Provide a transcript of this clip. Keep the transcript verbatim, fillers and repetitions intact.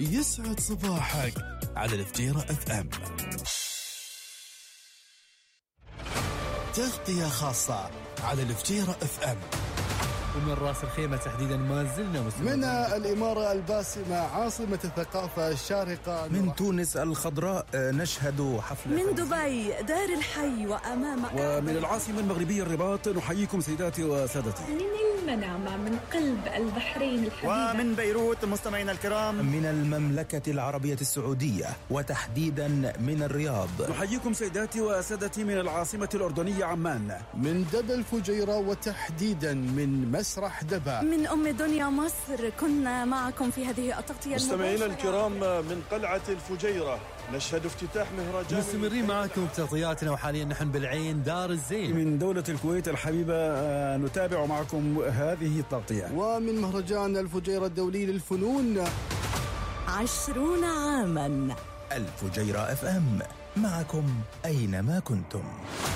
يسعد صباحك على الفجيرة اف ام. تغطية خاصة على الفجيرة اف ام. ومن راس الخيمة تحديدا ما زلنا مستمرين. من الإمارة الباسمة عاصمة الثقافة الشارقة. من تونس الخضراء نشهد حفلة. من دبي دار الحي وأمام. ومن العاصمة المغربية الرباط نحييكم سيداتي وسادتي. من المنامة من قلب البحرين الحبيبة. ومن بيروت مستمعينا الكرام. من المملكة العربية السعودية وتحديدا من الرياض نحييكم سيداتي وسادتي من العاصمة الأردنية عمان. من دبا الفجيرة وتحديدا من مسرح دبا. من أم دنيا مصر كنا معكم في هذه التغطية. مستمعينا الكرام من قلعة الفجيرة نشهد افتتاح مهرجان. مستمرين معكم بتغطياتنا وحاليا نحن بالعين دار الزين. من دولة الكويت الحبيبة نتابع معكم هذه التغطية. ومن مهرجان الفجيرة الدولي للفنون عشرون عاما. الفجيرة اف ام معكم أينما كنتم.